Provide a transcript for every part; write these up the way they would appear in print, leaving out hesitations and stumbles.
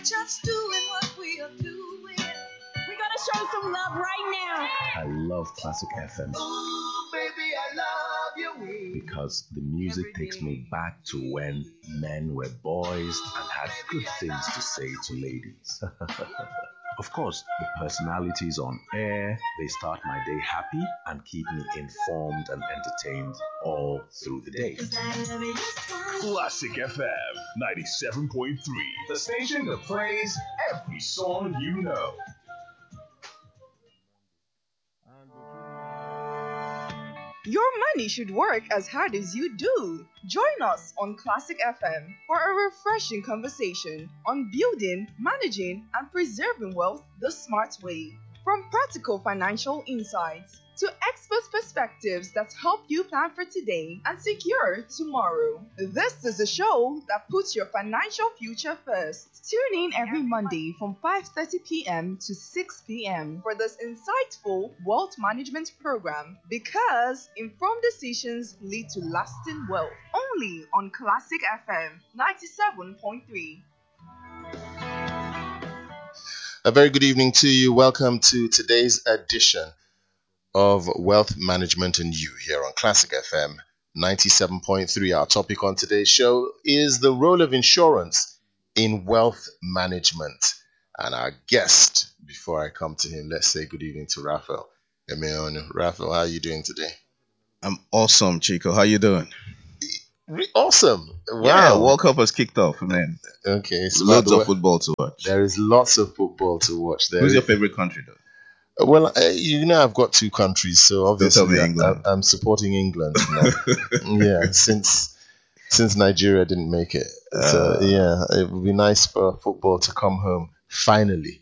just doing what we are doing. We gotta show some love right now. I love Classic FM. Ooh, baby, I love your way. Because the music takes me back to when men were boys and had good things to say to ladies. Of course, the personalities on air, they start my day happy and keep me informed and entertained all through the day. Classic FM 97.3, the station that plays every song you know. Your money should work as hard as you do. Join us on Classic FM for a refreshing conversation on building, managing, and preserving wealth the smart way. From practical financial insights to expert perspectives that help you plan for today and secure tomorrow. This is a show that puts your financial future first. Tune in every Monday from 5:30 p.m. to 6 p.m. for this insightful wealth management program, because informed decisions lead to lasting wealth. Only on Classic FM 97.3. A very good evening to you. Welcome to today's edition of Wealth Management and You here on Classic FM 97.3. Our topic on today's show is the role of insurance in wealth management. And our guest, before I come to him, let's say good evening to Raphael Emeonu. Raphael, how are you doing today? I'm awesome, Chico. How you doing? Awesome. Wow. Yeah, World Cup has kicked off, man. Okay. So Loads of football to watch. There is lots of football to watch. Who's your favorite country, though? Well, I've got two countries, so obviously I'm supporting England now. Yeah, since Nigeria didn't make it. So yeah, it would be nice for football to come home finally.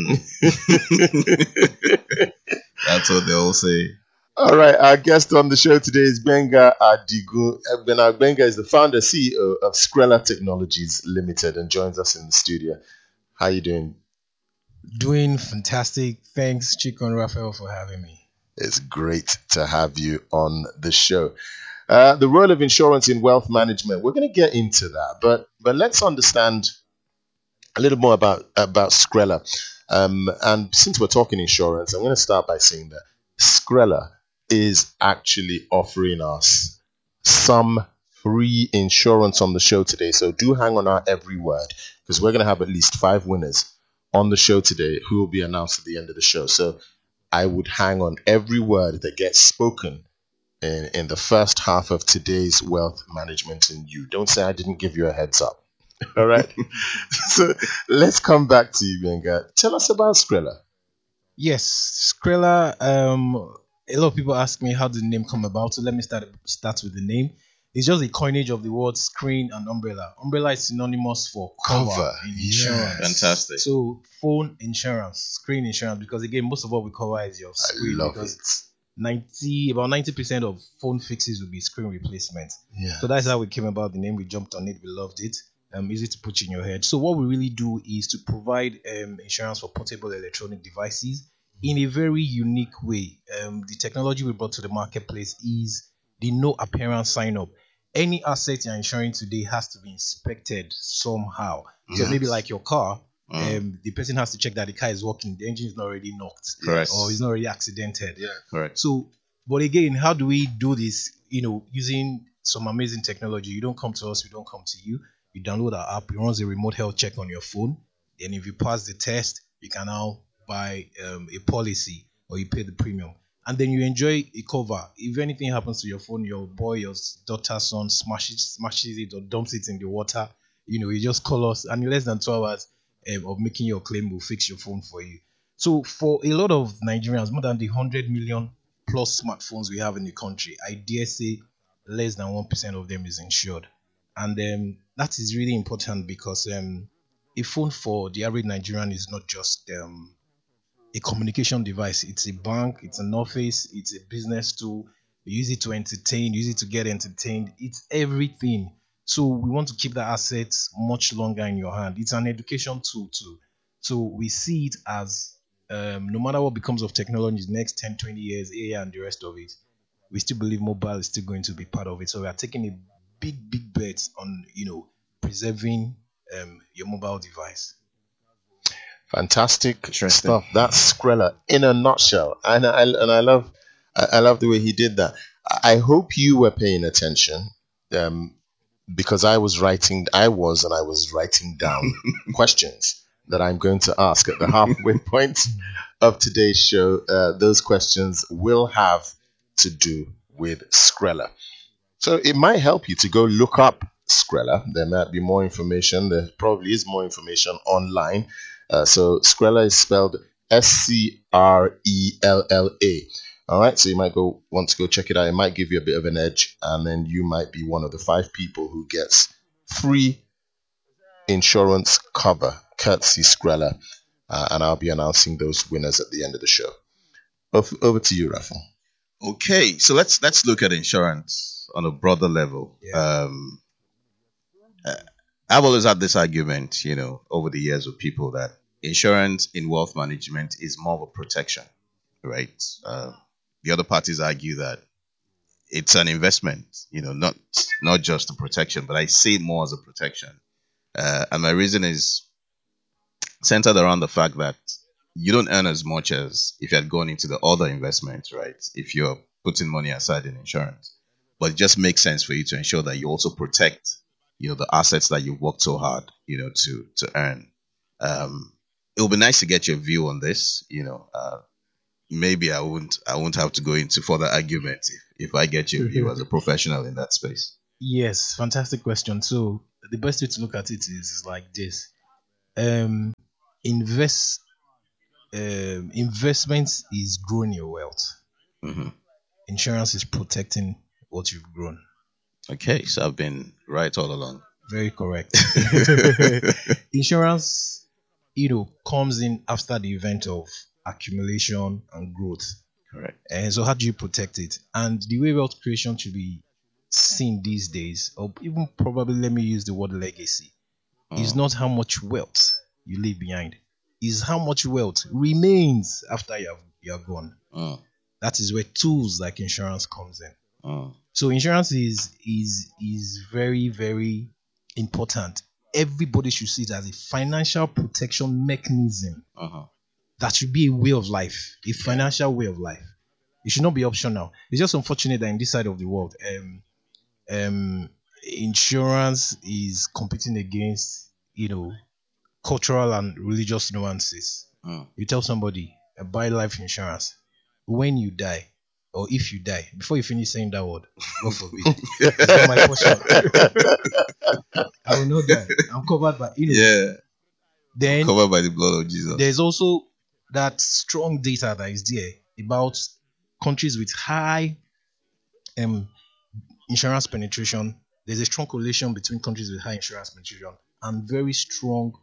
That's what they all say. All right, our guest on the show today is Gbenga Adigun. Gbenga is the founder CEO of Skrella Technologies Limited and joins us in the studio. How are you doing? Doing fantastic. Thanks, Chico and Raphael, for having me. It's great to have you on the show. The role of insurance in wealth management. We're going to get into that, but let's understand a little more about Skrella. And since we're talking insurance, I'm going to start by saying that Skrella is actually offering us some free insurance on the show today. So do hang on our every word, because we're going to have at least 5 winners on the show today who will be announced at the end of the show. So I would hang on every word that gets spoken in the first half of today's Wealth Management and You. Don't say I didn't give you a heads up. All right. So let's come back to you, Benga. Tell us about Skrella. Yes, Skrella. A lot of people ask me how the name come about. So let me start with the name. It's just a coinage of the word screen and umbrella. Umbrella is synonymous for cover in insurance. Fantastic. So phone insurance, screen insurance, because again, most of what we cover is your screen. I love because about 90% of phone fixes will be screen replacement. Yeah. So that's how we came about the name. We jumped on it. We loved it. Easy to put in your head. So what we really do is to provide insurance for portable electronic devices in a very unique way. The technology we brought to the marketplace is the no appearance sign up. Any asset you're insuring today has to be inspected somehow. So maybe like your car, the person has to check that the car is working, the engine is not already knocked, correct, or is not already accidented. Yeah, correct. So, but again, how do we do this? Using some amazing technology. You don't come to us, we don't come to you. You download our app, it runs a remote health check on your phone. Then if you pass the test, you can now buy a policy, or you pay the premium. And then you enjoy a cover. If anything happens to your phone, your boy, your daughter, son smashes it or dumps it in the water, you just call us, and in less than 2 hours of making your claim, we'll fix your phone for you. So for a lot of Nigerians, more than the 100 million plus smartphones we have in the country, I dare say less than 1% of them is insured. And that is really important, because a phone for the average Nigerian is not just a communication device. It's a bank, it's an office, it's a business tool. You use it to entertain, you use it to get entertained. It's everything. So we want to keep that asset much longer in your hand. It's an education tool too. So we see it as no matter what becomes of technology in the next 10, 20 years, AI and the rest of it, we still believe mobile is still going to be part of it. So we are taking a big bet on preserving your mobile device. Fantastic Interesting. stuff. That's Skrilla in a nutshell, and I love the way he did that. I hope you were paying attention, because I was writing down questions that I'm going to ask at the halfway point of today's show. Those questions will have to do with Skrilla. So it might help you to go look up Skrilla. There might be more information. There probably is more information online. So Skrilla is spelled Scrella. All right, so you might want to go check it out. It might give you a bit of an edge, and then you might be one of the 5 people who gets free insurance cover courtesy Skrilla, and I'll be announcing those winners at the end of the show. Over to you, Rafa. Okay, so let's look at insurance on a broader level. Yeah. I've always had this argument, over the years with people that insurance in wealth management is more of a protection, right? The other parties argue that it's an investment, not just a protection, but I see it more as a protection. And my reason is centered around the fact that you don't earn as much as if you had gone into the other investments, right? If you're putting money aside in insurance. But it just makes sense for you to ensure that you also protect, the assets that you've worked so hard, to earn. It'll be nice to get your view on this, maybe I won't have to go into further argument if I get your view as a professional in that space. Yes, fantastic question. So the best way to look at it is like this. Investments is growing your wealth. Mm-hmm. Insurance is protecting what you've grown. Okay, so I've been right all along. Very correct. Insurance, comes in after the event of accumulation and growth. Correct. And so how do you protect it? And the way wealth creation should be seen these days, or even probably let me use the word legacy, is not how much wealth you leave behind, is how much wealth remains after you're gone. That is where tools like insurance comes in. So insurance is very, very important. Everybody should see it as a financial protection mechanism. That should be a way of life, a financial way of life. It should not be optional. It's just unfortunate that in this side of the world, insurance is competing against, cultural and religious nuances. You tell somebody, buy life insurance. When you die, or if you die, before you finish saying that word, God forbid, it's not my portion. I will not die. I'm covered by, Then covered by the blood of Jesus. There's also that strong data that is there about countries with high insurance penetration. There's a strong correlation between countries with high insurance penetration and very strong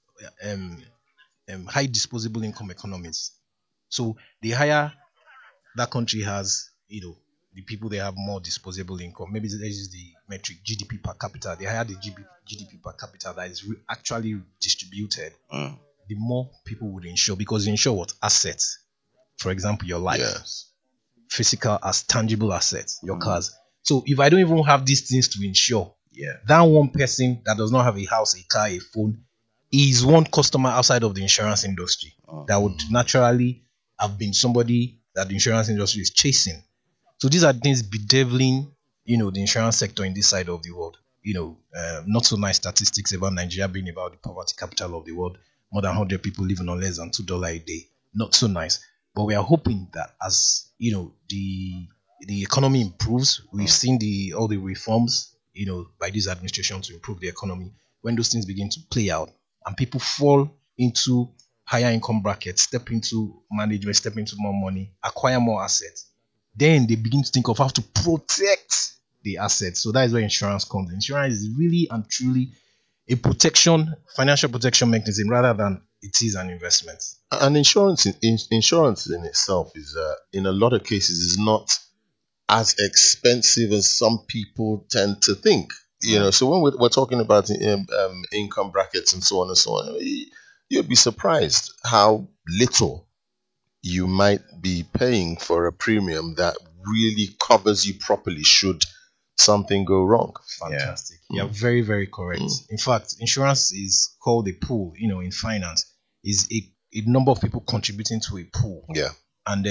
high disposable income economies. So the higher that country has, the people they have more disposable income. Maybe this is the metric GDP per capita. The higher the GDP per capita that is actually distributed, the more people would insure, because you insure what? Assets. For example, your life. Yes. Physical as tangible assets, your cars. So if I don't even have these things to insure, Yeah. that one person that does not have a house, a car, a phone, is one customer outside of the insurance industry that would naturally have been somebody that the insurance industry is chasing. So these are things bedeviling, the insurance sector in this side of the world. Not so nice statistics about Nigeria being about the poverty capital of the world. More than 100 people living on less than $2 a day. Not so nice. But we are hoping that as, the economy improves, we've seen all the reforms, by this administration to improve the economy. When those things begin to play out and people fall into higher income brackets, step into management, step into more money, acquire more assets, then they begin to think of how to protect the assets. So that is where insurance comes in. Insurance is really and truly a protection, financial protection mechanism, rather than it is an investment. And insurance in itself is, in a lot of cases, is not as expensive as some people tend to think. So when we're talking about income brackets and so on and so on, you'd be surprised how little you might be paying for a premium that really covers you properly should something go wrong. Fantastic. You're very, very correct. In fact, insurance is called a pool, in finance. is a number of people contributing to a pool. Yeah. And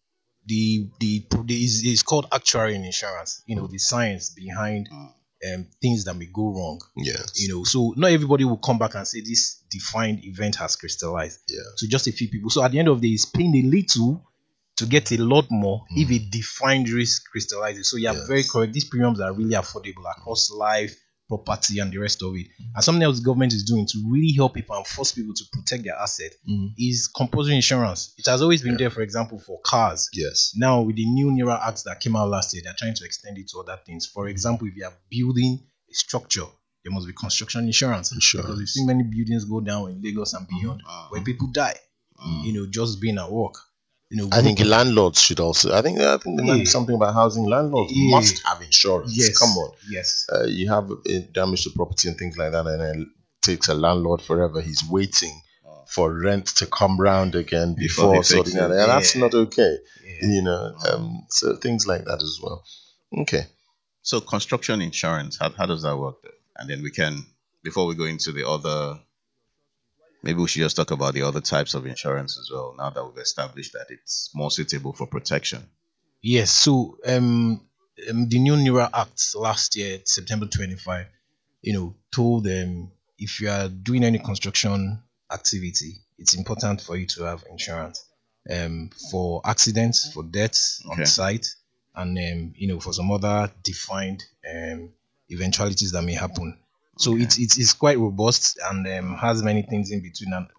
is called actuary in insurance. The science behind things that may go wrong. Yes. So not everybody will come back and say this defined event has crystallized. Yeah. So just a few people. So at the end of the day, it's paying a little to get a lot more if a defined risk crystallizes. So you're very correct. These premiums are really affordable across life, property, and the rest of it. And something else the government is doing to really help people and force people to protect their asset is compulsory insurance. It has always been there, for example, for cars. Yes. Now, with the new NERA Act that came out last year, they're trying to extend it to other things. For example, if you are building a structure, there must be construction insurance. Because we've seen many buildings go down in Lagos and beyond where people die, just being at work. I think landlords should also. I think there might be something about housing. Landlords must have insurance. Yes. Come on. Yes. You have damage to property and things like that, and then it takes a landlord forever. He's waiting for rent to come round again before sorting out, and that's not okay. So things like that as well. Okay. So construction insurance, how does that work? And then we can, before we go into the other. Maybe we should just talk about the other types of insurance as well, now that we've established that it's more suitable for protection. Yes, so the new NERA Act last year, September 25, told them if you are doing any construction activity, it's important for you to have insurance for accidents, for deaths on site, and for some other defined eventualities that may happen. So it's quite robust and has many things in between. And